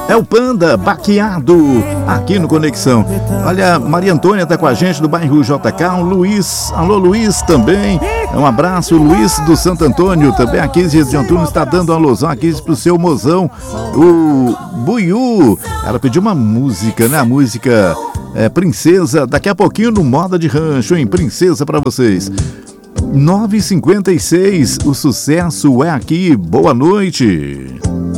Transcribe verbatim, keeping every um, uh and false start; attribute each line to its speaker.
Speaker 1: É o Panda Baqueado aqui no Conexão. Olha, Maria Antônia tá com a gente do bairro J K. O Luiz, alô Luiz também. Um abraço, Luiz do Santo Antônio. Também aqui de Antônio está dando uma alusão aqui pro seu mozão, o Buiú. Ela pediu uma música, né? A música é, Princesa. Daqui a pouquinho no Moda de Rancho, hein? Princesa pra vocês. nove e cinquenta e seis, o sucesso é aqui. Boa noite.